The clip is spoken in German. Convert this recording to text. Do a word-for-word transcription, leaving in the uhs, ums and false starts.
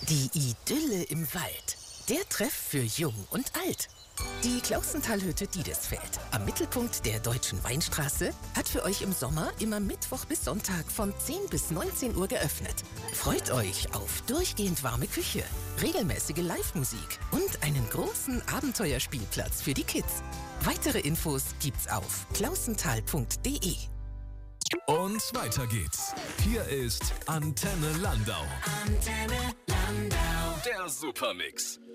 Die Idylle im Wald. Der Treff für Jung und Alt. Die Klausentalhütte Diedesfeld, am Mittelpunkt der Deutschen Weinstraße, hat für euch im Sommer immer Mittwoch bis Sonntag von zehn bis neunzehn Uhr geöffnet. Freut euch auf durchgehend warme Küche, regelmäßige Live-Musik und einen großen Abenteuerspielplatz für die Kids. Weitere Infos gibt's auf klausental punkt de. Und weiter geht's. Hier ist Antenne Landau. Antenne Landau. Der Supermix.